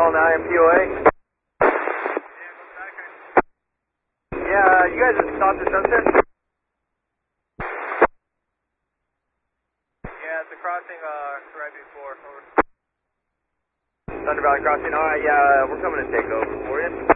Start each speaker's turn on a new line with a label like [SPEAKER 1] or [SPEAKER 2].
[SPEAKER 1] Call now, MPOA. Yeah, you guys have stopped at Sunset? Yeah, it's a crossing right before. Over. Thunder Valley Crossing, alright, yeah, we're coming to take over for you.